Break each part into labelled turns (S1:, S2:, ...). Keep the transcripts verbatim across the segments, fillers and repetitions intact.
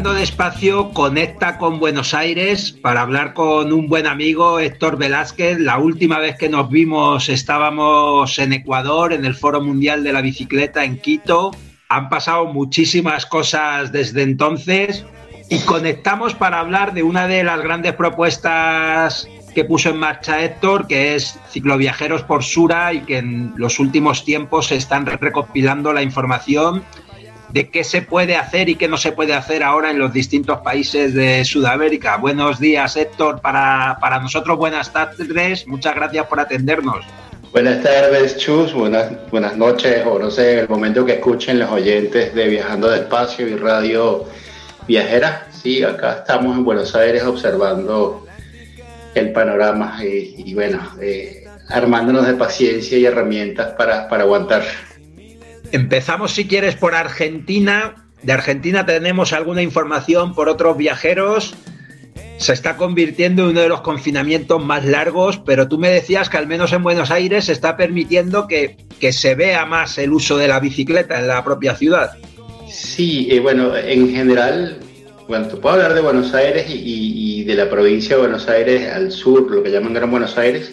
S1: Viajando Despacio conecta con Buenos Aires para hablar con un buen amigo, Héctor Velázquez. La última vez que nos vimos estábamos en Ecuador, en el Foro Mundial de la Bicicleta en Quito. Han pasado muchísimas cosas desde entonces y conectamos para hablar de una de las grandes propuestas que puso en marcha Héctor, que es Cicloviajeros por Sura, y que en los últimos tiempos se están recopilando la información de qué se puede hacer y qué no se puede hacer ahora en los distintos países de Sudamérica. Buenos días, Héctor. Para, para nosotros, buenas tardes. Muchas gracias por atendernos.
S2: Buenas tardes, Chus. Buenas, buenas noches, o no sé, el momento que escuchen los oyentes de Viajando Despacio y Radio Viajera. Sí, acá estamos en Buenos Aires observando el panorama y, y bueno, eh, armándonos de paciencia y herramientas para, para aguantar.
S1: Empezamos, si quieres, por Argentina. De Argentina tenemos alguna información por otros viajeros. Se está convirtiendo en uno de los confinamientos más largos, pero tú me decías que al menos en Buenos Aires se está permitiendo que, que se vea más el uso de la bicicleta en la propia ciudad.
S2: Sí, eh, bueno, en general, bueno, te puedo hablar de Buenos Aires y, y de la provincia de Buenos Aires al sur, lo que llaman Gran Buenos Aires.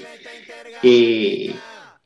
S2: Eh,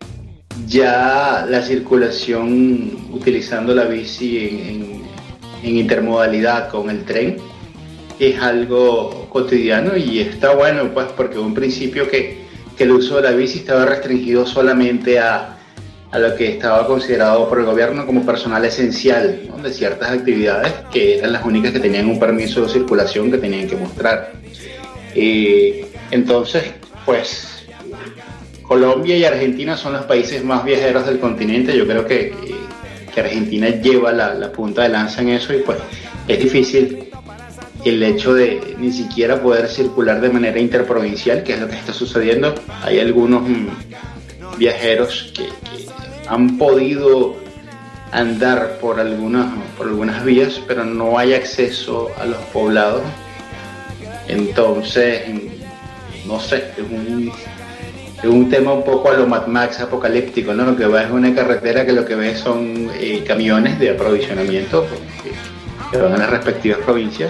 S2: Ya la circulación utilizando la bici en, en, en intermodalidad con el tren es algo cotidiano y está bueno, pues, porque en un principio que, que el uso de la bici estaba restringido solamente a, a lo que estaba considerado por el gobierno como personal esencial, ¿no?, de ciertas actividades que eran las únicas que tenían un permiso de circulación que tenían que mostrar. Eh, entonces, pues, Colombia y Argentina son los países más viajeros del continente. Yo creo que, que Argentina lleva la, la punta de lanza en eso y pues es difícil el hecho de ni siquiera poder circular de manera interprovincial, que es lo que está sucediendo. Hay algunos mm, viajeros que, que han podido andar por algunas, por algunas vías, pero no hay acceso a los poblados. Entonces, no sé, es un... Es un tema un poco a lo Mad Max apocalíptico, ¿no? Lo que va es una carretera que lo que ves son eh, camiones de aprovisionamiento que, que van a las respectivas provincias,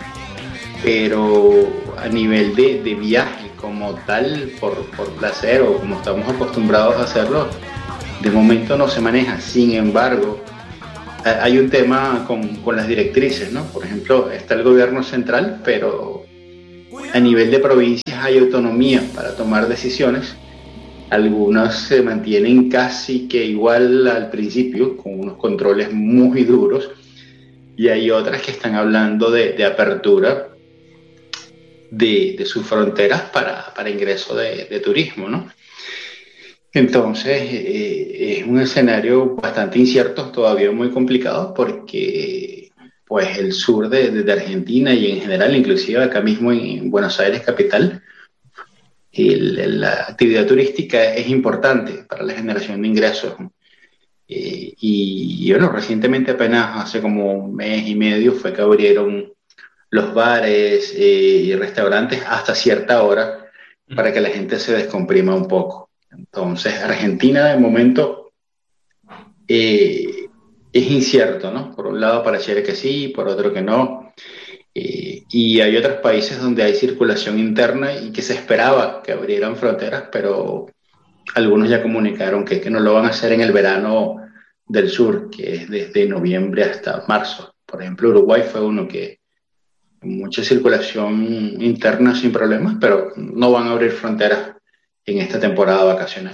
S2: pero a nivel de, de viaje como tal, por, por placer o como estamos acostumbrados a hacerlo, de momento no se maneja. Sin embargo, hay un tema con, con las directrices, ¿no? Por ejemplo, está el gobierno central, pero a nivel de provincias hay autonomía para tomar decisiones. Algunas se mantienen casi que igual al principio, con unos controles muy duros, y hay otras que están hablando de, de apertura de, de sus fronteras para, para ingreso de, de turismo, ¿no? Entonces, eh, es un escenario bastante incierto, todavía muy complicado, porque pues el sur de, de Argentina y en general, inclusive acá mismo en Buenos Aires capital, el, la actividad turística es importante para la generación de ingresos. Eh, y, y bueno, recientemente, apenas hace como un mes y medio, fue que abrieron los bares eh, y restaurantes hasta cierta hora para que la gente se descomprima un poco. Entonces, Argentina de momento eh, es incierto, ¿no? Por un lado pareciera que sí, por otro que no. Eh, y hay otros países donde hay circulación interna y que se esperaba que abrieran fronteras, pero algunos ya comunicaron que, que no lo van a hacer en el verano del sur, que es desde noviembre hasta marzo. Por ejemplo, Uruguay fue uno que mucha circulación interna sin problemas, pero no van a abrir fronteras en esta temporada vacacional.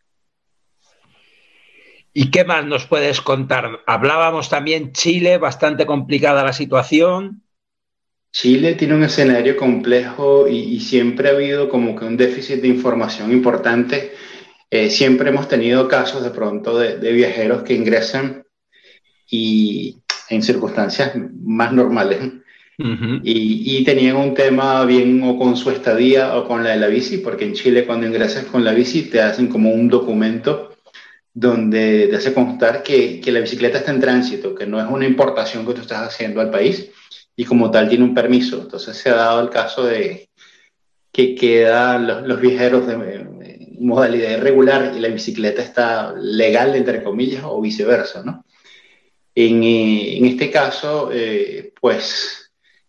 S1: ¿Y qué más nos puedes contar? Hablábamos también Chile, bastante complicada la situación.
S2: Chile tiene un escenario complejo y, y siempre ha habido como que un déficit de información importante. Eh, siempre hemos tenido casos de pronto de, de viajeros que ingresan y en circunstancias más normales, uh-huh. y, y tenían un tema bien o con su estadía o con la de la bici, porque en Chile cuando ingresas con la bici te hacen como un documento donde te hace constar que, que la bicicleta está en tránsito, que no es una importación que tú estás haciendo al país, y como tal tiene un permiso. Entonces se ha dado el caso de que quedan los, los viajeros de, de modalidad irregular y la bicicleta está legal, entre comillas, o viceversa, ¿no? En, en este caso, eh, pues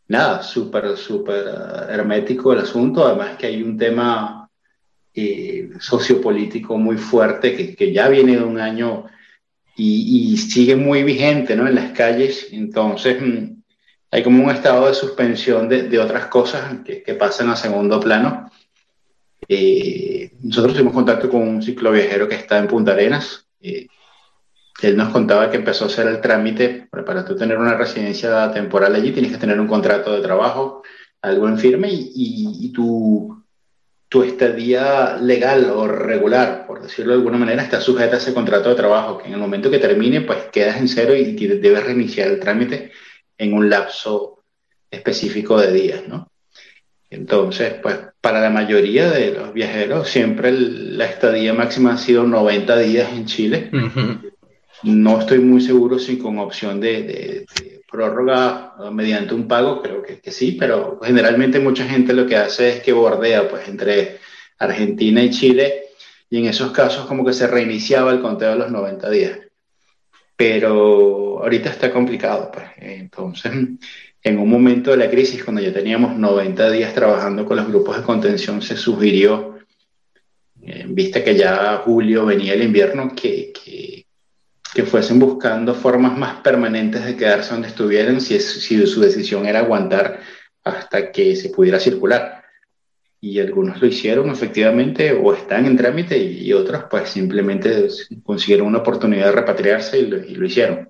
S2: nada, súper, súper eh, hermético el asunto, además que hay un tema eh, sociopolítico muy fuerte que, que ya viene de un año y, y sigue muy vigente, ¿no? En las calles, entonces mm, hay como un estado de suspensión de, de otras cosas que, que pasan a segundo plano. Eh, nosotros tuvimos contacto con un cicloviajero que está en Punta Arenas. Eh, él nos contaba que empezó a hacer el trámite para, para tú tener una residencia temporal allí, tienes que tener un contrato de trabajo, algo en firme y, y, y tu, tu estadía legal o regular, por decirlo de alguna manera, está sujeta a ese contrato de trabajo, que en el momento que termine, pues quedas en cero y debes reiniciar el trámite en un lapso específico de días, ¿no? Entonces, pues para la mayoría de los viajeros siempre el- la estadía máxima ha sido noventa días en Chile.
S1: Ujú.
S2: No estoy muy seguro si con opción de, de- de prórroga uh, mediante un pago, creo que, que sí, pero generalmente mucha gente lo que hace es que bordea pues entre Argentina y Chile y en esos casos como que se reiniciaba el conteo de los noventa días. Pero ahorita está complicado, pues. Entonces, en un momento de la crisis, cuando ya teníamos noventa días trabajando con los grupos de contención, se sugirió, en vista que ya julio venía el invierno, que, que, que fuesen buscando formas más permanentes de quedarse donde estuvieran, si, es, si su decisión era aguantar hasta que se pudiera circular. Y algunos lo hicieron efectivamente o están en trámite y, y otros pues simplemente consiguieron una oportunidad de repatriarse y lo, y lo hicieron.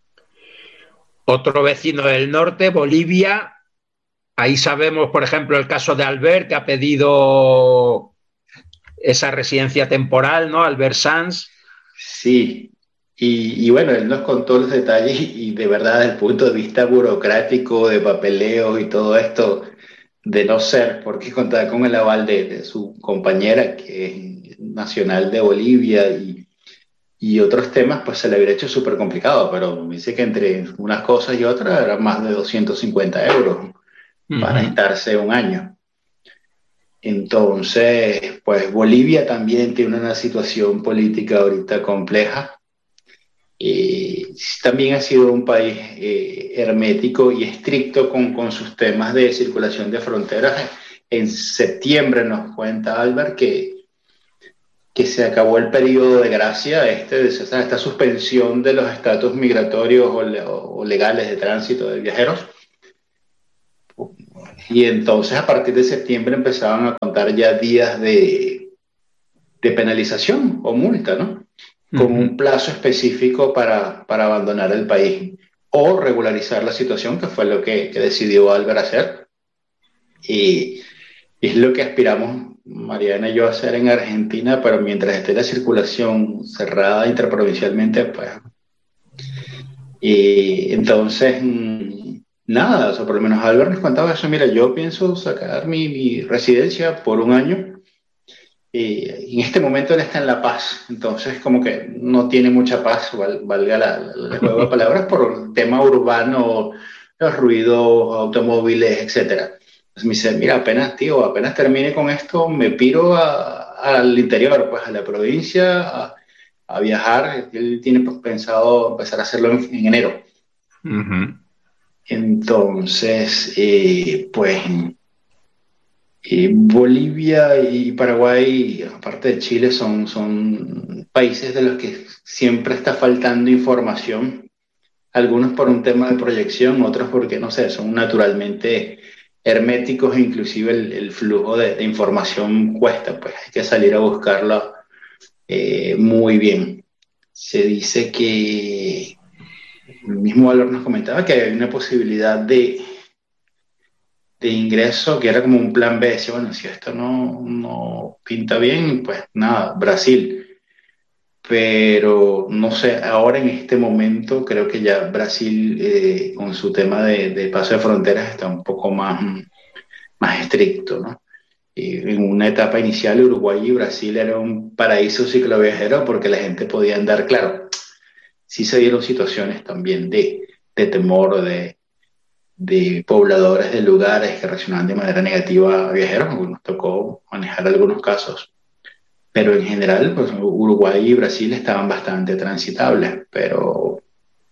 S1: Otro vecino del norte, Bolivia, ahí sabemos, por ejemplo, el caso de Albert, que ha pedido esa residencia temporal, ¿no? Albert Sanz.
S2: Sí, y, y bueno, él nos contó los detalles y de verdad desde el punto de vista burocrático, de papeleo y todo esto, de no ser, porque contaba con el aval de, de su compañera, que es nacional de Bolivia y, y otros temas, pues se le hubiera hecho súper complicado, pero me dice que entre unas cosas y otras era más de doscientos cincuenta euros para
S1: Uh-huh.
S2: estarse un año. Entonces, pues Bolivia también tiene una situación política ahorita compleja. Eh, también ha sido un país eh, hermético y estricto con, con sus temas de circulación de fronteras. En septiembre nos cuenta Albert que, que se acabó el periodo de gracia, este, esta, esta suspensión de los estatus migratorios o, le, o legales de tránsito de viajeros. Y entonces a partir de septiembre empezaban a contar ya días de, de penalización o multa, ¿no? Con
S1: Uh-huh.
S2: un plazo específico para, para abandonar el país o regularizar la situación, que fue lo que, que decidió Albert hacer. Y, y es lo que aspiramos Mariana y yo a hacer en Argentina, pero mientras esté la circulación cerrada interprovincialmente, pues. Y entonces, mm, nada, o sea, por lo menos Albert nos contaba eso, mira, yo pienso sacar mi, mi residencia por un año. Y en este momento él está en La Paz, entonces como que no tiene mucha paz, val, valga la, la, el juego de palabras, por el tema urbano, los ruidos, automóviles, etcétera. Entonces me dice, mira, apenas, tío, apenas termine con esto, me piro a, al interior, pues a la provincia, a, a viajar. Él tiene pues, pensado empezar a hacerlo en, en enero.
S1: Uh-huh.
S2: Entonces, eh, pues Eh, Bolivia y Paraguay, aparte de Chile, son, son países de los que siempre está faltando información, algunos por un tema de proyección, otros porque, no sé, son naturalmente herméticos e inclusive el, el flujo de, de información cuesta, pues hay que salir a buscarla eh, muy bien. Se dice que el mismo Valor nos comentaba que hay una posibilidad de de ingreso, que era como un plan B, decía, bueno, si esto no, no pinta bien, pues nada, Brasil. Pero no sé, ahora en este momento creo que ya Brasil eh, con su tema de, de paso de fronteras está un poco más, más estricto, ¿no? Y en una etapa inicial Uruguay y Brasil era un paraíso cicloviajero porque la gente podía andar, claro, sí se dieron situaciones también de, de temor, de, de pobladores de lugares que reaccionaban de manera negativa a viajeros, pues nos tocó manejar algunos casos. Pero en general, pues Uruguay y Brasil estaban bastante transitables, pero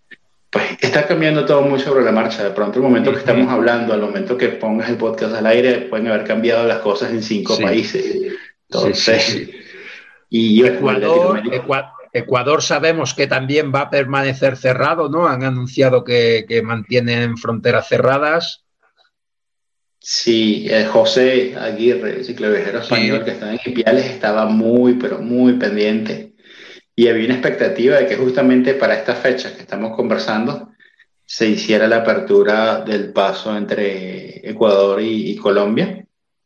S2: Pues está cambiando todo muy sobre la marcha. De pronto, el momento que estamos hablando, al momento que pongas el podcast al aire, pueden haber cambiado las cosas en cinco
S1: Sí,
S2: países. Entonces,
S1: sí, sí, sí.
S2: y yo,
S1: Ecuador, Ecua- Ecuador sabemos que también va a permanecer cerrado, ¿no? Han anunciado que, que mantienen fronteras cerradas.
S2: Sí, eh, José Aguirre, el cicloviajero español
S1: Sí.
S2: que está en Ipiales, estaba muy, pero muy pendiente. Y había una expectativa de que justamente para esta fecha que estamos conversando se hiciera la apertura del paso entre Ecuador y, y Colombia,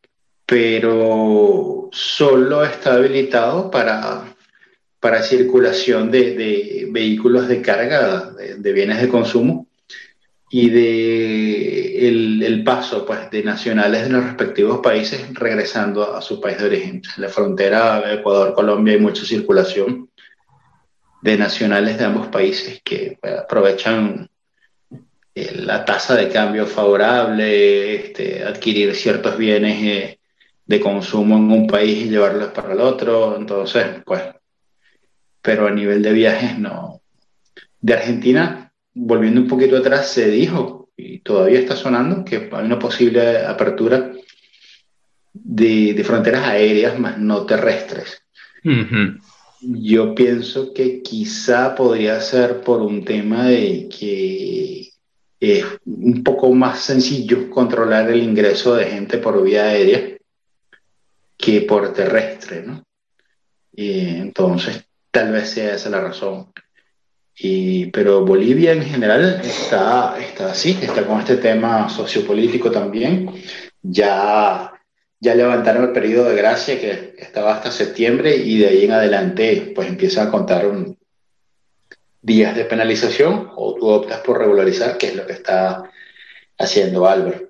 S2: pero solo está habilitado para, para circulación de, de vehículos de carga, de, de bienes de consumo y de el, el paso pues, de nacionales de los respectivos países regresando a su país de origen. En la frontera Ecuador-Colombia hay mucha circulación de nacionales de ambos países que pues, aprovechan eh, la tasa de cambio favorable, este, adquirir ciertos bienes eh, de consumo en un país y llevarlos para el otro. Entonces, pues, pero a nivel de viajes no. De Argentina, volviendo un poquito atrás, se dijo, y todavía está sonando, que hay una posible apertura de, de fronteras aéreas, más no terrestres.
S1: Uh-huh.
S2: Yo pienso que quizá podría ser por un tema de que es un poco más sencillo controlar el ingreso de gente por vía aérea que por terrestre, ¿no? Y entonces, tal vez sea esa la razón. Y, pero Bolivia en general está, está así, está con este tema sociopolítico también. Ya, ya levantaron el periodo de gracia que estaba hasta septiembre y de ahí en adelante pues empieza a contar un, días de penalización o tú optas por regularizar, que es lo que está haciendo Álvaro.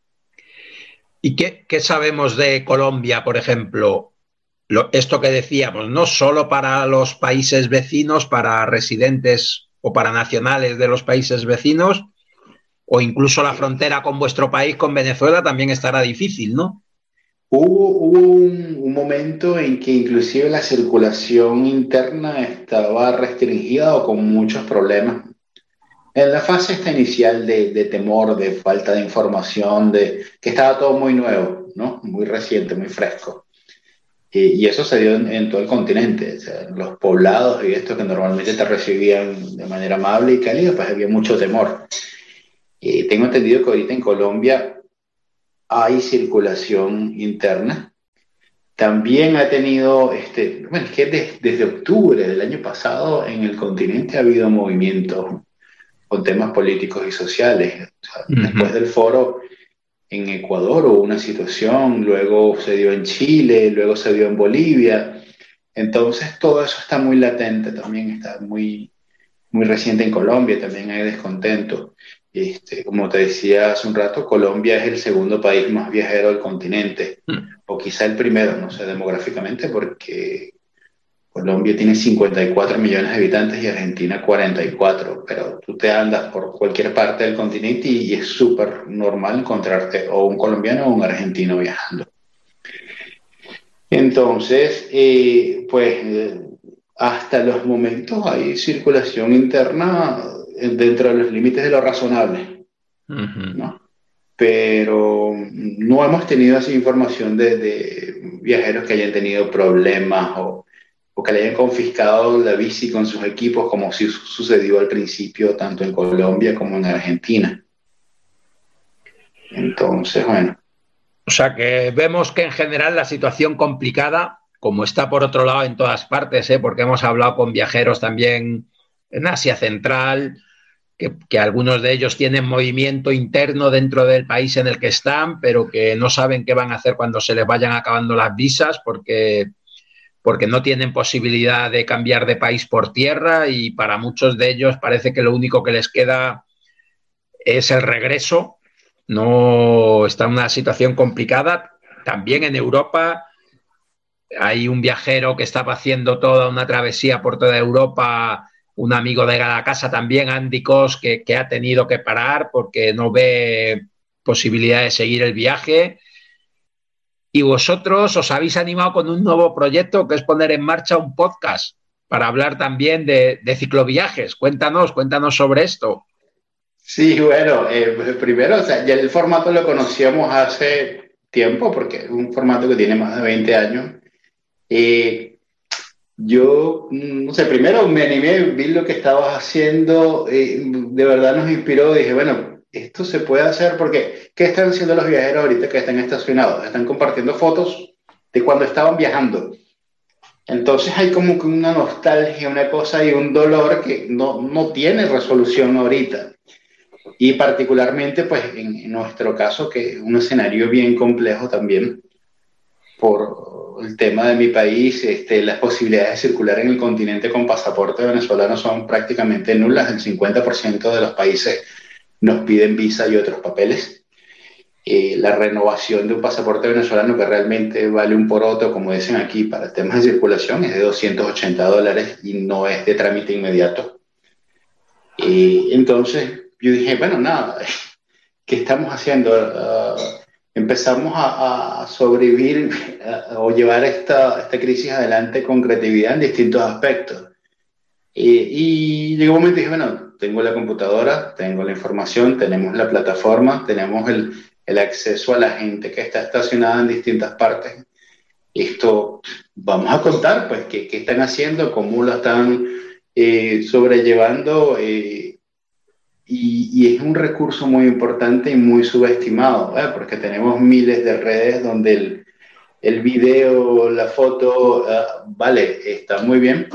S1: ¿Y qué, qué sabemos de Colombia, por ejemplo? Lo, esto que decíamos, no solo para los países vecinos, para residentes o para nacionales de los países vecinos, o incluso la frontera con vuestro país, con Venezuela, también estará difícil, ¿no?
S2: Hubo, hubo un, un momento en que inclusive la circulación interna estaba restringida o con muchos problemas. En la fase esta inicial de, de temor, de falta de información, de que estaba todo muy nuevo, ¿no? Muy reciente, muy fresco. Y, y eso se dio en, en todo el continente. O sea, los poblados y esto que normalmente te recibían de manera amable y cálida, pues había mucho temor. Y tengo entendido que ahorita en Colombia hay circulación interna. También ha tenido, este, bueno, es que desde, desde octubre del año pasado en el continente ha habido movimientos con temas políticos y sociales. O sea, uh-huh. Después del foro en Ecuador hubo una situación, luego se dio en Chile, luego se dio en Bolivia. Entonces todo eso está muy latente, también está muy, muy reciente en Colombia, también hay descontento. Este, como te decía hace un rato, Colombia es el segundo país más viajero del continente, uh-huh. o quizá el primero, no sé, demográficamente, porque Colombia tiene cincuenta y cuatro millones de habitantes y Argentina cuarenta y cuatro, pero tú te andas por cualquier parte del continente y, y es súper normal encontrarte o un colombiano o un argentino viajando. Entonces, eh, pues eh, hasta los momentos hay circulación interna dentro de los límites de lo razonable, uh-huh. ¿no? Pero no hemos tenido así información de, de viajeros que hayan tenido problemas o o que le hayan confiscado la bici con sus equipos, como sí sucedió al principio, tanto en Colombia como en Argentina. Entonces, bueno.
S1: O sea que vemos que en general la situación complicada, como está por otro lado en todas partes, ¿eh? Porque hemos hablado con viajeros también en Asia Central, que, que algunos de ellos tienen movimiento interno dentro del país en el que están, pero que no saben qué van a hacer cuando se les vayan acabando las visas, porque... porque no tienen posibilidad de cambiar de país por tierra y para muchos de ellos parece que lo único que les queda es el regreso. No está en una situación complicada. También en Europa hay un viajero que estaba haciendo toda una travesía por toda Europa, un amigo de la casa también, Andy Cos, que, que ha tenido que parar porque no ve posibilidad de seguir el viaje. Y vosotros os habéis animado con un nuevo proyecto que es poner en marcha un podcast. para hablar también de, de cicloviajes. Cuéntanos, cuéntanos sobre esto.
S2: Sí, bueno, eh, primero, o sea, ya el formato lo conocíamos hace tiempo, porque es un formato que tiene más de veinte años. Eh, yo, no sé, primero me animé, vi lo que estabas haciendo, eh, de verdad nos inspiró, dije, bueno, esto se puede hacer porque, ¿qué están haciendo los viajeros ahorita que están estacionados? Están compartiendo fotos de cuando estaban viajando. Entonces hay como que una nostalgia, una cosa y un dolor que no, no tiene resolución ahorita. Y particularmente, pues en, en nuestro caso, que es un escenario bien complejo también, por el tema de mi país, este, las posibilidades de circular en el continente con pasaporte venezolano son prácticamente nulas. El cincuenta por ciento de los países nos piden visa y otros papeles. Eh, la renovación de un pasaporte venezolano que realmente vale un poroto, como dicen aquí, para temas de circulación, es de doscientos ochenta dólares y no es de trámite inmediato. Eh, entonces yo dije, bueno, nada, ¿qué estamos haciendo? Uh, empezamos a, a sobrevivir uh, o llevar esta, esta crisis adelante con creatividad en distintos aspectos. Eh, y llegó un momento y dije, bueno, tengo la computadora, tengo la información, tenemos la plataforma, tenemos el, el acceso a la gente que está estacionada en distintas partes. Esto, vamos a contar, pues, qué, qué están haciendo, cómo lo están eh, sobrellevando, eh, y, y es un recurso muy importante y muy subestimado, ¿eh? Porque tenemos miles de redes donde el, el video, la foto, uh, vale, está muy bien,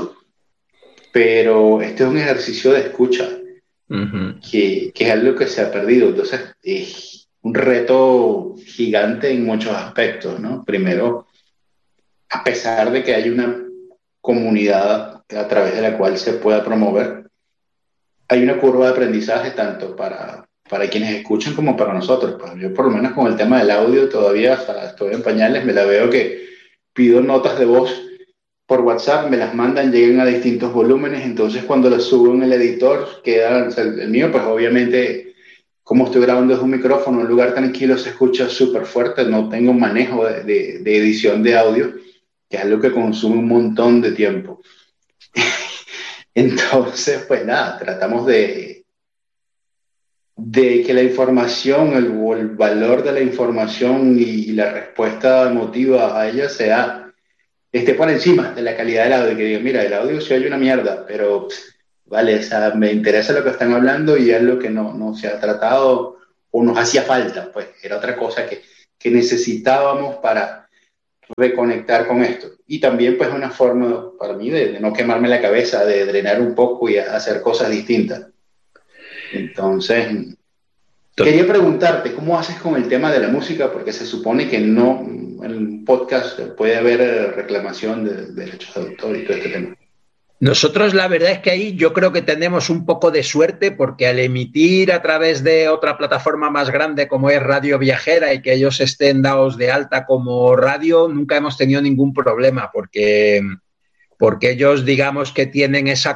S2: pero este es un ejercicio de escucha, uh-huh. que, que es algo que se ha perdido. Entonces, es un reto gigante en muchos aspectos, ¿no? Primero, a pesar de que hay una comunidad a través de la cual se pueda promover, hay una curva de aprendizaje tanto para, para quienes escuchan como para nosotros. Pues yo por lo menos con el tema del audio todavía hasta estoy en pañales, me la veo que pido notas de voz por WhatsApp, me las mandan, llegan a distintos volúmenes, entonces cuando las subo en el editor, queda, o sea, el mío pues obviamente, como estoy grabando desde un micrófono, en un lugar tranquilo se escucha súper fuerte, no tengo manejo de, de, de edición de audio, que es algo que consume un montón de tiempo. Entonces, pues nada, tratamos de, de que la información, el, el valor de la información y, y la respuesta emotiva a ella sea, esté por encima de la calidad del audio, que diga, mira, el audio se oye una mierda, pero vale, o sea, me interesa lo que están hablando y es lo que no, no se ha tratado o nos hacía falta, pues era otra cosa que, que necesitábamos para reconectar con esto. Y también pues una forma para mí de, de no quemarme la cabeza, de drenar un poco y hacer cosas distintas. Entonces, quería preguntarte, ¿cómo haces con el tema de la música? Porque se supone que no, en un podcast puede haber reclamación de, de derechos de autor y todo este tema.
S1: Nosotros la verdad es que ahí yo creo que tenemos un poco de suerte porque al emitir a través de otra plataforma más grande como es Radio Viajera y que ellos estén dados de alta como radio, nunca hemos tenido ningún problema porque, porque ellos digamos que tienen esa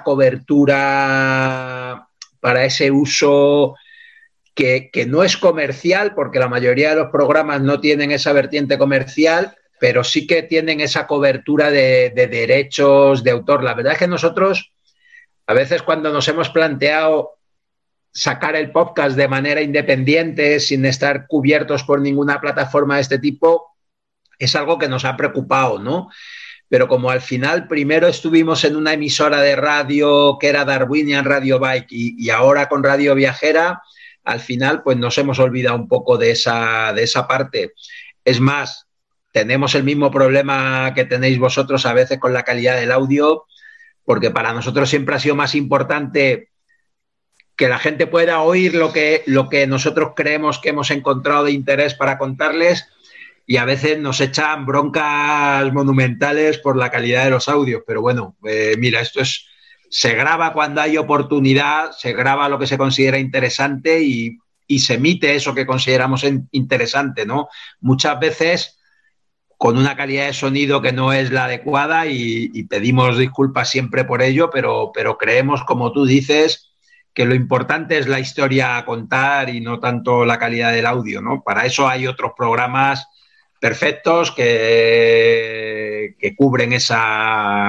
S1: cobertura para ese uso que, que no es comercial porque la mayoría de los programas no tienen esa vertiente comercial, pero sí que tienen esa cobertura de, de derechos de autor. La verdad es que nosotros, a veces cuando nos hemos planteado sacar el podcast de manera independiente, sin estar cubiertos por ninguna plataforma de este tipo, es algo que nos ha preocupado, ¿no? Pero como al final primero estuvimos en una emisora de radio que era Darwinian Radio Bike y, y ahora con Radio Viajera, al final pues nos hemos olvidado un poco de esa, de esa parte. Es más, tenemos el mismo problema que tenéis vosotros a veces con la calidad del audio, porque para nosotros siempre ha sido más importante que la gente pueda oír lo que, lo que nosotros creemos que hemos encontrado de interés para contarles, y a veces nos echan broncas monumentales por la calidad de los audios. Pero bueno, eh, mira, esto es, se graba cuando hay oportunidad, se graba lo que se considera interesante y, y se emite eso que consideramos interesante, ¿no? Muchas veces con una calidad de sonido que no es la adecuada y, y pedimos disculpas siempre por ello, pero, pero creemos, como tú dices, que lo importante es la historia a contar y no tanto la calidad del audio, ¿no? Para eso hay otros programas perfectos que, que cubren esa,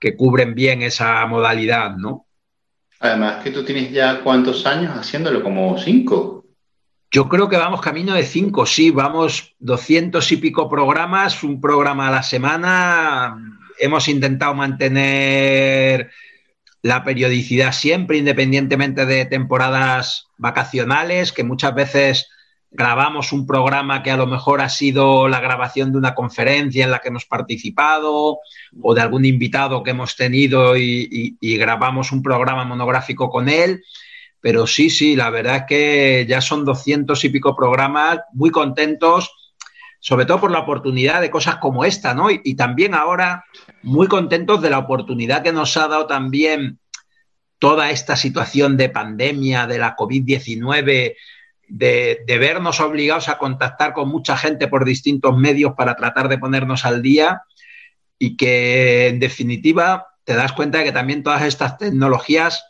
S1: que cubren bien esa modalidad, ¿no?
S2: Además que tú tienes ya cuántos años haciéndolo, como cinco.
S1: Yo creo que vamos camino de cinco, sí, vamos doscientos y pico programas, un programa a la semana. Hemos intentado mantener la periodicidad siempre, independientemente de temporadas vacacionales, que muchas veces grabamos un programa que a lo mejor ha sido la grabación de una conferencia en la que hemos participado o de algún invitado que hemos tenido y, y, y grabamos un programa monográfico con él. Pero sí, sí, la verdad es que ya son doscientos y pico programas, muy contentos, sobre todo por la oportunidad de cosas como esta, ¿no? Y, y también ahora muy contentos de la oportunidad que nos ha dado también toda esta situación de pandemia, de la COVID diecinueve, de, de vernos obligados a contactar con mucha gente por distintos medios para tratar de ponernos al día y que, en definitiva, te das cuenta de que también todas estas tecnologías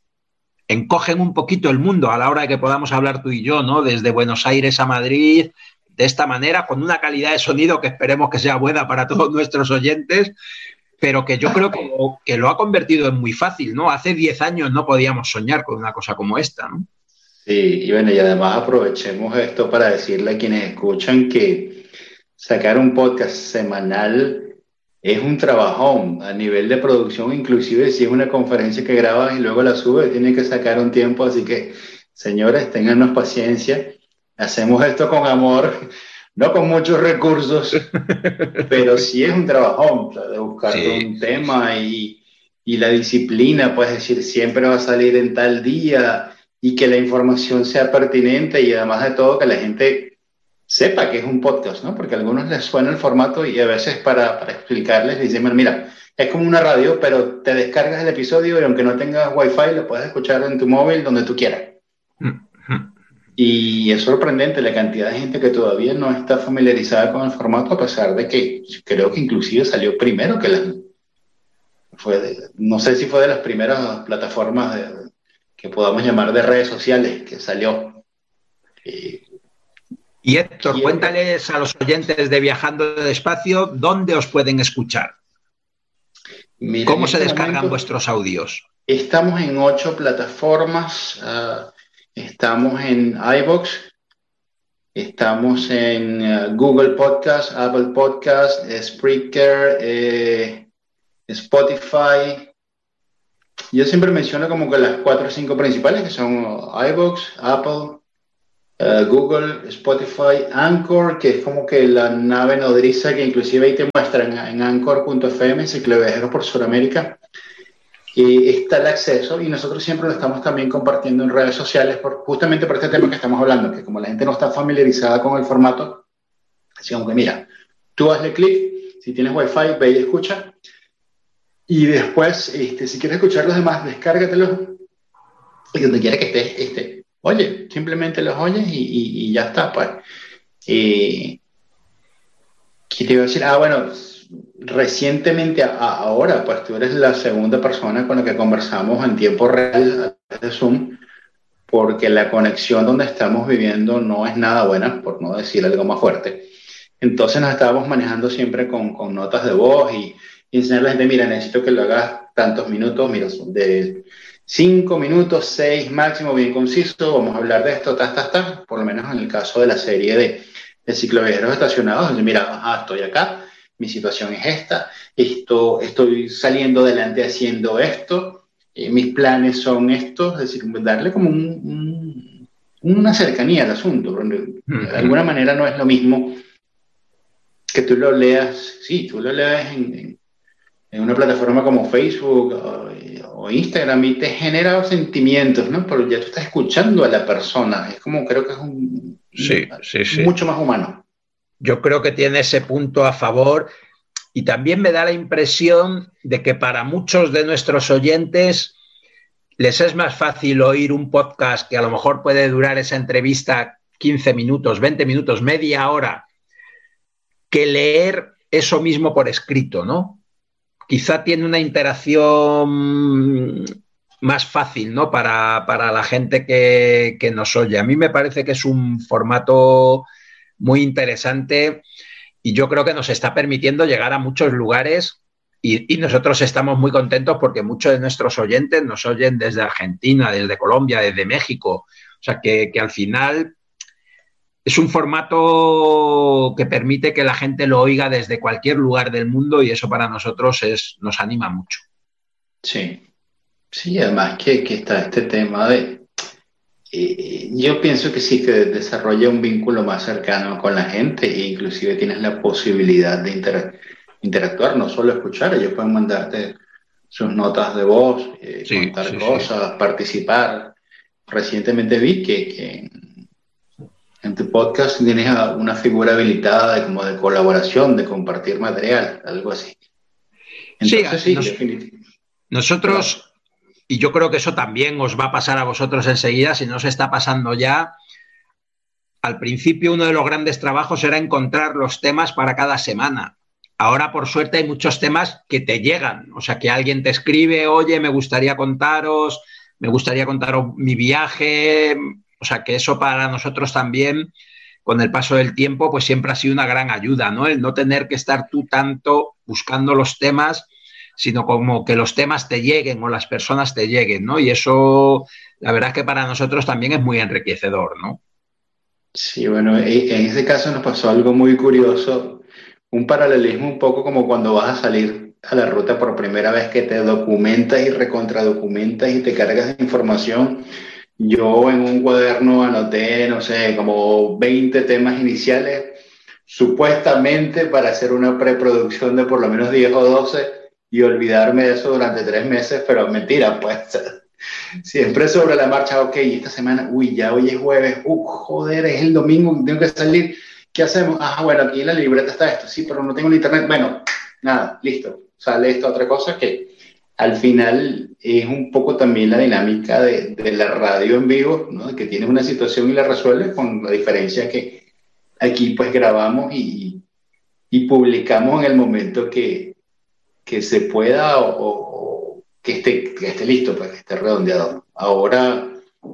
S1: encogen un poquito el mundo a la hora de que podamos hablar tú y yo, ¿no? Desde Buenos Aires a Madrid, de esta manera, con una calidad de sonido que esperemos que sea buena para todos nuestros oyentes, pero que yo creo que, que lo ha convertido en muy fácil, ¿no? Hace diez años no podíamos soñar con una cosa como esta, ¿no?
S2: Sí, y bueno, y además aprovechemos esto para decirle a quienes escuchan que sacar un podcast semanal es un trabajón a nivel de producción, inclusive si es una conferencia que grabas y luego la subes, tienes que sacar un tiempo, así que, señores, téngannos paciencia, hacemos esto con amor, no con muchos recursos, pero sí es un trabajón, o sea, de buscar sí. un tema y, y la disciplina, pues decir, siempre va a salir en tal día y que la información sea pertinente y además de todo que la gente sepa que es un podcast, ¿no? Porque a algunos les suena el formato y a veces para, para explicarles dicen, mira, es como una radio, pero te descargas el episodio y aunque no tengas wifi, lo puedes escuchar en tu móvil donde tú quieras. Uh-huh. Y es sorprendente la cantidad de gente que todavía no está familiarizada con el formato, a pesar de que creo que inclusive salió primero que la... Fue de, no sé si fue de las primeras plataformas de, que podamos llamar de redes sociales que salió. Y,
S1: Y Héctor, y cuéntales a los oyentes de Viajando Despacio dónde os pueden escuchar. Mira, ¿cómo se este descargan momento, vuestros audios?
S2: Estamos en ocho plataformas. Uh, estamos en iVoox, estamos en uh, Google Podcast, Apple Podcast, Spreaker, eh, Spotify. Yo siempre menciono como que las cuatro o cinco principales, que son iVoox, Apple, Uh, Google, Spotify, Anchor, que es como que la nave nodriza que inclusive ahí te muestran en, en anchor punto f m, Cicloviajeros por Sudamérica, y está el acceso y nosotros siempre lo estamos también compartiendo en redes sociales por, justamente por este tema que estamos hablando, que como la gente no está familiarizada con el formato, así como que mira, tú hazle clic, si tienes wifi, ve y escucha, y después, este, si quieres escuchar los demás, descárgatelos y donde quiera que estés, este, oye, simplemente los oyes y, y, y ya está, pues. Eh, ¿Qué te iba a decir? Ah, bueno, recientemente, a, ahora, pues tú eres la segunda persona con la que conversamos en tiempo real de Zoom, porque la conexión donde estamos viviendo no es nada buena, por no decir algo más fuerte. Entonces nos estábamos manejando siempre con, con notas de voz y, y enseñarle a la gente, mira, necesito que lo hagas tantos minutos, mira, de... Cinco minutos, seis máximo, bien conciso, vamos a hablar de esto, ta, ta, ta, por lo menos en el caso de la serie de, de cicloviajeros estacionados, mira, ajá, estoy acá, mi situación es esta, esto, estoy saliendo adelante haciendo esto, eh, mis planes son estos, es decir, darle como un, un, una cercanía al asunto, pero de alguna manera no es lo mismo que tú lo leas, sí, tú lo leas en, en, en una plataforma como Facebook o, o Instagram y te genera sentimientos, ¿no? Pero ya tú estás escuchando a la persona, es como, creo que es un,
S1: sí,
S2: un
S1: sí, sí.
S2: mucho más humano.
S1: Yo creo que tiene ese punto a favor y también me da la impresión de que para muchos de nuestros oyentes les es más fácil oír un podcast que a lo mejor puede durar esa entrevista quince minutos, veinte minutos, media hora, que leer eso mismo por escrito, ¿no? Quizá tiene una interacción más fácil, ¿no? Para, para la gente que, que nos oye. A mí me parece que es un formato muy interesante y yo creo que nos está permitiendo llegar a muchos lugares Y, y nosotros estamos muy contentos porque muchos de nuestros oyentes nos oyen desde Argentina, desde Colombia, desde México. O sea, que, que al final es un formato que permite que la gente lo oiga desde cualquier lugar del mundo y eso para nosotros es, nos anima mucho.
S2: Sí, sí, además que, que está este tema de... eh, yo pienso que sí, que desarrolla un vínculo más cercano con la gente e inclusive tienes la posibilidad de inter- interactuar, no solo escuchar, ellos pueden mandarte sus notas de voz, eh,
S1: Sí,
S2: contar
S1: sí, sí.
S2: cosas, participar. Recientemente vi que, que en tu podcast tienes a una figura habilitada de, como de colaboración, de compartir material, algo así.
S1: Sí,
S2: Entonces sí,
S1: nos,
S2: definitivamente. Perdón.
S1: nosotros, y yo creo que eso también os va a pasar a vosotros enseguida, si no se está pasando ya. Al principio uno de los grandes trabajos era encontrar los temas para cada semana. Ahora, por suerte, hay muchos temas que te llegan. O sea, que alguien te escribe, oye, me gustaría contaros, me gustaría contaros mi viaje. O sea, que eso para nosotros también, con el paso del tiempo, pues siempre ha sido una gran ayuda, ¿no? El no tener que estar tú tanto buscando los temas, sino como que los temas te lleguen o las personas te lleguen, ¿no? Y eso, la verdad es que para nosotros también es muy enriquecedor, ¿no?
S2: Sí, bueno, e- en ese caso nos pasó algo muy curioso, un paralelismo un poco como cuando vas a salir a la ruta por primera vez que te documentas y recontradocumentas y te cargas de información. Yo en un cuaderno anoté, no sé, como veinte temas iniciales, supuestamente para hacer una preproducción de por lo menos diez o doce y olvidarme de eso durante tres meses, pero mentira, pues. Siempre sobre la marcha, ok, esta semana, uy, ya hoy es jueves, uh, joder, es el domingo, tengo que salir, ¿qué hacemos? Ah, bueno, aquí en la libreta está esto, sí, pero no tengo el internet, bueno, nada, listo, sale esta otra cosa que al final es un poco también la dinámica de, de la radio en vivo, ¿no? Que tienes una situación y la resuelves, con la diferencia que aquí pues grabamos y, y publicamos en el momento que, que se pueda o, o que, esté, que esté listo, pues, que esté redondeado. Ahora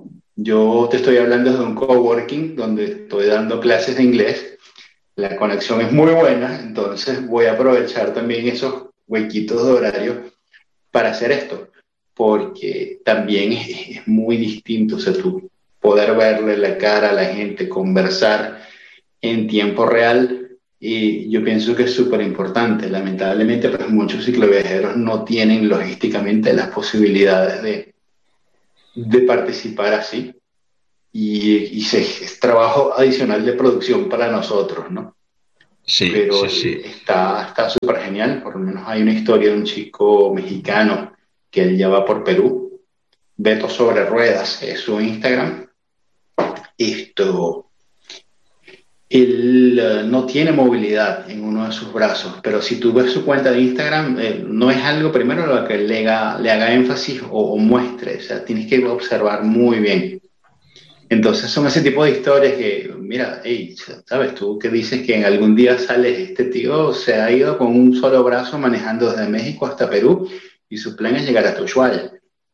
S2: yo te estoy hablando de un coworking donde estoy dando clases de inglés. La conexión es muy buena, entonces voy a aprovechar también esos huequitos de horario para hacer esto, porque también es, es muy distinto, o sea, tú poder verle la cara a la gente, conversar en tiempo real, y yo pienso que es súper importante. Lamentablemente, pues muchos cicloviajeros no tienen logísticamente las posibilidades de, de participar así, y, y se, es trabajo adicional de producción para nosotros, ¿no?
S1: Sí,
S2: Pero
S1: sí,
S2: el-
S1: sí.
S2: está está súper genial, por lo menos hay una historia de un chico mexicano que él ya va por Perú, Beto sobre Ruedas, es su Instagram. Esto, él eh, no tiene movilidad en uno de sus brazos, pero si tú ves su cuenta de Instagram, eh, no es algo primero lo que le haga, le haga énfasis o, o muestre, o sea, tienes que observar muy bien. Entonces son ese tipo de historias que, mira, hey, sabes tú que dices que en algún día sale este tío, se ha ido con un solo brazo manejando desde México hasta Perú y su plan es llegar hasta Ushuaia.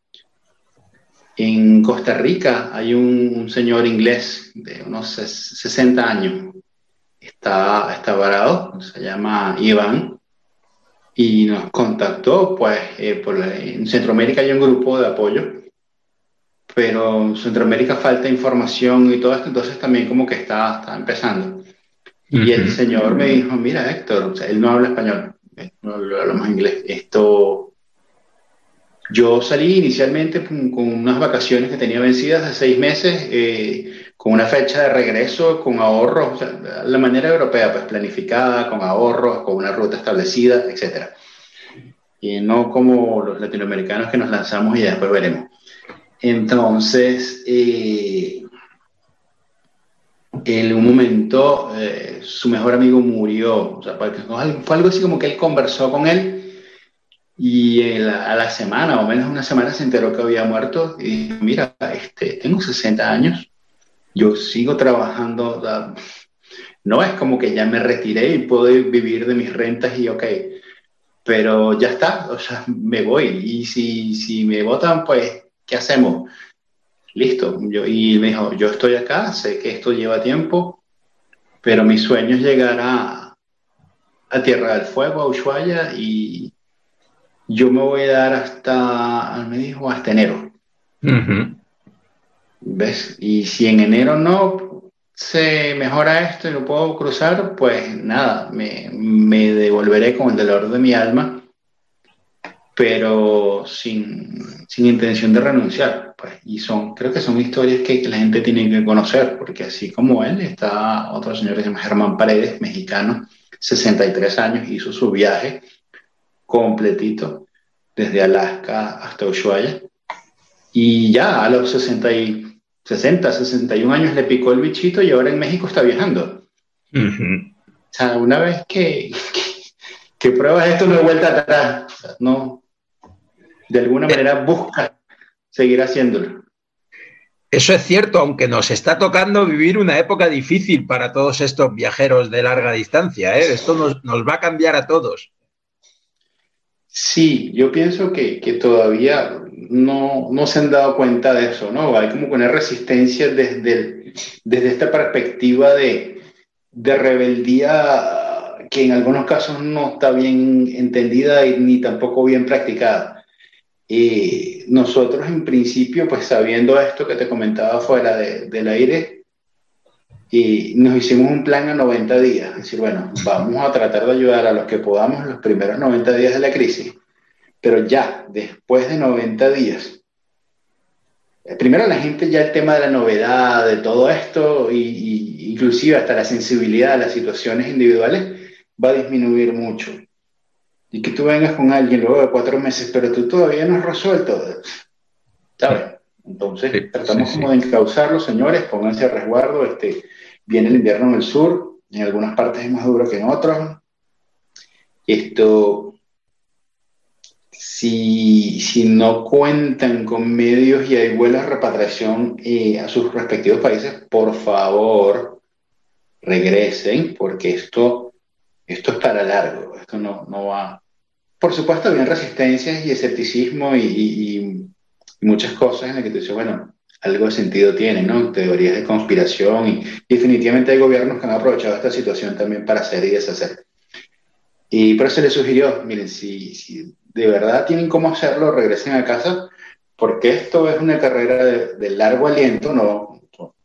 S2: En Costa Rica hay un, un señor inglés de unos sesenta años, está, está varado, se llama Iván, y nos contactó, pues, eh, por, en Centroamérica hay un grupo de apoyo, pero en Centroamérica falta información y todo esto, entonces también como que está, está empezando. Y el
S1: Ujú.
S2: señor me dijo, mira, Héctor, o sea, él no habla español, eh, no hablamos inglés, esto... Yo salí inicialmente con, con unas vacaciones que tenía vencidas de seis meses, eh, con una fecha de regreso, con ahorros, o sea, la manera europea, pues planificada, con ahorros, con una ruta establecida, etcétera. Y no como los latinoamericanos que nos lanzamos y ya después veremos. Entonces, eh, en un momento, eh, su mejor amigo murió, o sea, fue fue algo así como que él conversó con él. Y el- a la semana, o menos una semana, se enteró que había muerto y dijo, mira, este, tengo sesenta años, yo sigo trabajando, o sea, no es como que ya me retiré y puedo vivir de mis rentas y ok, pero ya está, o sea, me voy y si, si me votan, pues, ¿qué hacemos? Listo, yo, y me dijo, yo estoy acá, sé que esto lleva tiempo, pero mi sueño es llegar a, a Tierra del Fuego, a Ushuaia, y yo me voy a dar hasta, me dijo, hasta enero.
S1: Uh-huh.
S2: ¿Ves? Y si en enero no se mejora esto y lo puedo cruzar, pues nada, me, me devolveré con el dolor de mi alma, pero sin, sin intención de renunciar. Pues, y son, creo que son historias que, que la gente tiene que conocer, porque así como él, está otro señor que se llama Germán Paredes, mexicano, sesenta y tres años, hizo su viaje completito, desde Alaska hasta Ushuaia, y ya a los sesenta, sesenta y un años le picó el bichito y ahora en México está viajando.
S1: Uh-huh.
S2: O sea, una vez que, que, que pruebas esto, no hay vuelta atrás. O sea, no, de alguna manera busca seguir haciéndolo.
S1: Eso es cierto, aunque nos está tocando vivir una época difícil para todos estos viajeros de larga distancia, ¿eh? Esto nos, nos va a cambiar a todos.
S2: Sí, yo pienso que, que todavía no, no se han dado cuenta de eso, ¿no? Hay como una resistencia desde, el, desde esta perspectiva de, de rebeldía que en algunos casos no está bien entendida y ni tampoco bien practicada. Y nosotros en principio, pues sabiendo esto que te comentaba fuera de, del aire, y nos hicimos un plan a noventa días, es decir, bueno, vamos a tratar de ayudar a los que podamos los primeros noventa días de la crisis, pero ya después de noventa días, primero la gente ya el tema de la novedad, de todo esto, y, y inclusive hasta la sensibilidad a las situaciones individuales, va a disminuir mucho. Y que tú vengas con alguien luego de cuatro meses, pero tú todavía no has resuelto, ¿sabes? Entonces, sí, tratamos sí, como sí. de encauzarlo, señores, pónganse a resguardo, este, viene el invierno en el sur, en algunas partes es más duro que en otras. Esto, si, si no cuentan con medios y hay vuelos de repatriación eh, a sus respectivos países, por favor, regresen, porque esto, esto es para largo, esto no, no va... Por supuesto, había resistencias y escepticismo y, y, y muchas cosas en las que te dices, bueno, algo de sentido tiene, ¿no? Teorías de conspiración y, y definitivamente hay gobiernos que han aprovechado esta situación también para hacer y deshacer. Y por eso les sugirió, miren, si, si de verdad tienen cómo hacerlo, regresen a casa, porque esto es una carrera de, de largo aliento, no,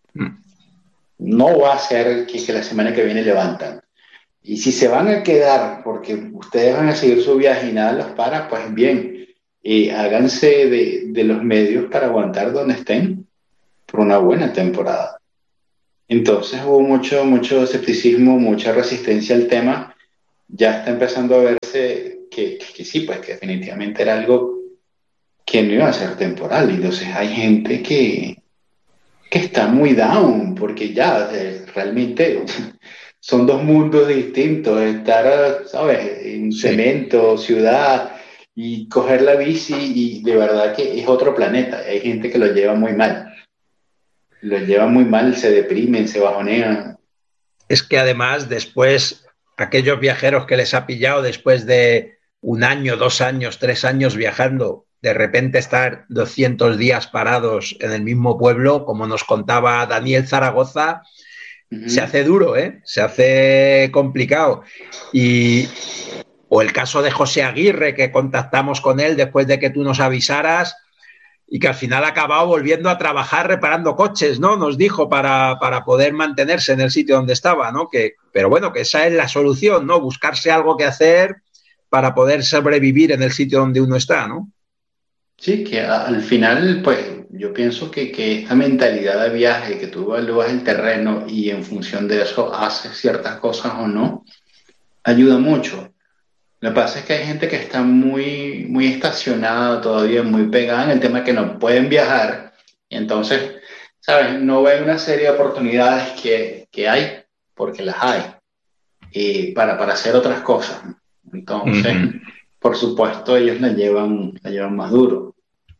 S2: no va a ser que, que la semana que viene levantan. Y si se van a quedar porque ustedes van a seguir su viaje y nada los para, pues bien, eh, háganse de, de los medios para aguantar donde estén por una buena temporada. Entonces hubo mucho, mucho escepticismo, mucha resistencia al tema. Ya está empezando a verse que, que, que sí, pues que definitivamente era algo que no iba a ser temporal. Entonces hay gente que, que está muy down porque ya eh, realmente... son dos mundos distintos, estar, ¿sabes?, en cemento, ciudad, y coger la bici, y de verdad que es otro planeta. Hay gente que lo lleva muy mal. Lo lleva muy mal, se deprimen, se bajonean.
S1: Es que además, después, aquellos viajeros que les ha pillado después de un año, dos años, tres años viajando, de repente estar doscientos días parados en el mismo pueblo, como nos contaba Daniel Zaragoza, Uh-huh. se hace duro, ¿eh? Se hace complicado. Y, o el caso de José Aguirre, que contactamos con él después de que tú nos avisaras y que al final ha acabado volviendo a trabajar reparando coches, ¿no? Nos dijo para, para poder mantenerse en el sitio donde estaba, ¿no? Que, pero bueno, que esa es la solución, ¿no? Buscarse algo que hacer para poder sobrevivir en el sitio donde uno está, ¿no?
S2: Sí, que al final, pues, yo pienso que, que esta mentalidad de viaje, que tú evalúas el terreno y en función de eso haces ciertas cosas o no, ayuda mucho. Lo que pasa es que hay gente que está muy, muy estacionada todavía, muy pegada en el tema que no pueden viajar, y entonces, ¿sabes? No ven una serie de oportunidades que, que hay, porque las hay, y para, para hacer otras cosas. Entonces, uh-huh. por supuesto, ellos la llevan, la llevan más duro.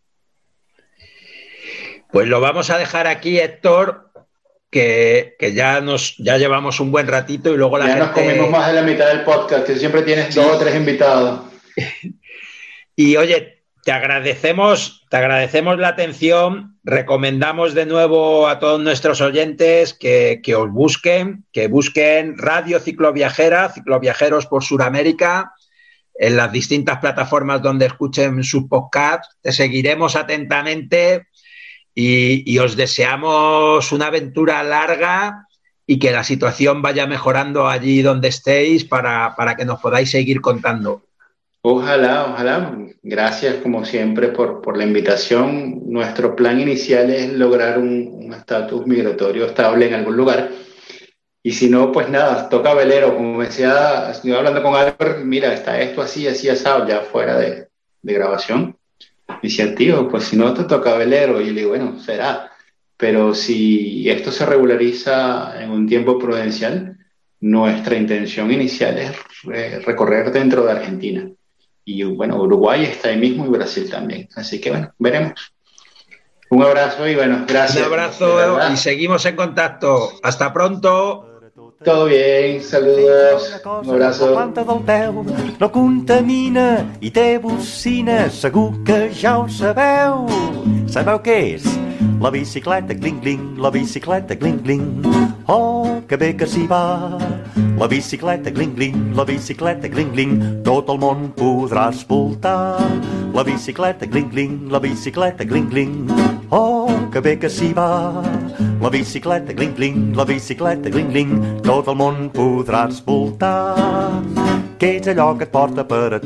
S1: Pues lo vamos a dejar aquí, Héctor, que, que ya nos ya llevamos un buen ratito y luego la
S2: ya
S1: gente...
S2: nos comimos más de la mitad del podcast, que siempre tienes sí. dos o tres invitados.
S1: Y oye, te agradecemos, te agradecemos la atención, recomendamos de nuevo a todos nuestros oyentes que, que os busquen, que busquen Radio Cicloviajera, Cicloviajeros por Sudamérica, en las distintas plataformas donde escuchen sus podcasts. Te seguiremos atentamente y, y os deseamos una aventura larga y que la situación vaya mejorando allí donde estéis para, para que nos podáis seguir contando.
S2: Ojalá, ojalá. Gracias como siempre por, por la invitación. Nuestro plan inicial es lograr un estatus migratorio estable en algún lugar. Y si no, pues nada, toca velero. Como me decía, estoy hablando con Albert, mira, está esto así, así, asado, ya fuera de, de grabación. Y decía, tío, pues si no te toca velero. Y le digo, bueno, será. Pero si esto se regulariza en un tiempo prudencial, nuestra intención inicial es eh, recorrer dentro de Argentina. Y bueno, Uruguay está ahí mismo y Brasil también. Así que bueno, veremos. Un abrazo y bueno, gracias.
S1: Un abrazo y seguimos en contacto. Hasta pronto.
S2: Tot bien, saludos, un abrazo.
S3: La planta del peu no contamina i té bocina, segur que ja ho sabeu. Sabeu què és? La bicicleta, cling-cling, la bicicleta, cling-cling. Oh, que bé que s'hi va. La bicicleta, cling-cling, la bicicleta, cling-cling. Tot el món podràs voltar. La bicicleta, cling-cling, la bicicleta, cling-cling. Oh, que bé que s'hi va. La bicicleta, cling-cling, la bicicleta, cling-cling. Tot el món podràs voltar. Què és allò que et porta per a tot